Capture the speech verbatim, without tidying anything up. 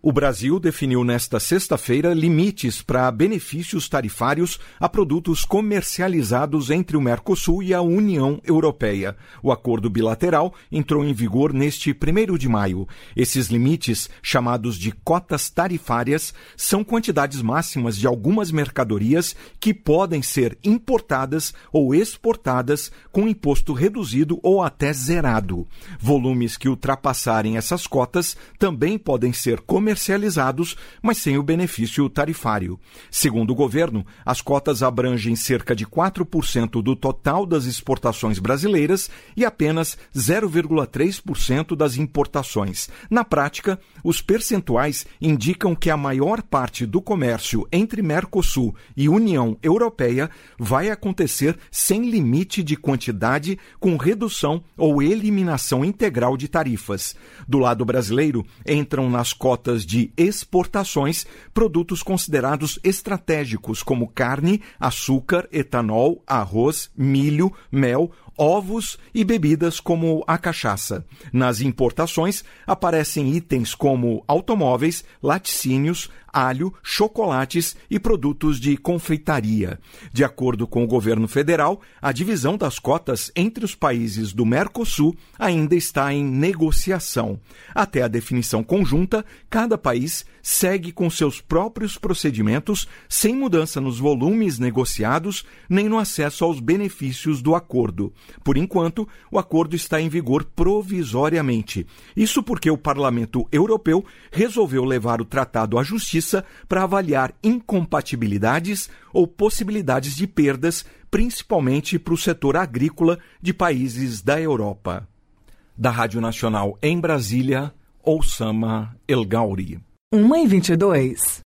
O Brasil definiu nesta sexta-feira limites para benefícios tarifários a produtos comercializados entre o Mercosul e a União Europeia. O acordo bilateral entrou em vigor neste primeiro de maio. Esses limites, chamados de cotas tarifárias, são quantidades máximas de algumas mercadorias que podem ser importadas ou exportadas com imposto reduzido ou até zerado. Volumes que ultrapassarem essas cotas também podem ser comercializados comercializados, mas sem o benefício tarifário. Segundo o governo, as cotas abrangem cerca de quatro por cento do total das exportações brasileiras e apenas zero vírgula três por cento das importações. Na prática, os percentuais indicam que a maior parte do comércio entre Mercosul e União Europeia vai acontecer sem limite de quantidade, com redução ou eliminação integral de tarifas. Do lado brasileiro, entram nas cotas de exportações produtos considerados estratégicos como carne, açúcar, etanol, arroz, milho, mel, ovos e bebidas como a cachaça. Nas importações aparecem itens como automóveis, laticínios, alho, chocolates e produtos de confeitaria. De acordo com o governo federal, a divisão das cotas entre os países do Mercosul ainda está em negociação. Até a definição conjunta, cada país segue com seus próprios procedimentos, sem mudança nos volumes negociados nem no acesso aos benefícios do acordo. Por enquanto, o acordo está em vigor provisoriamente. Isso porque o Parlamento Europeu resolveu levar o tratado à justiça para avaliar incompatibilidades ou possibilidades de perdas, principalmente para o setor agrícola de países da Europa. Da Rádio Nacional em Brasília, Oussama El Gauri. uma e vinte e dois.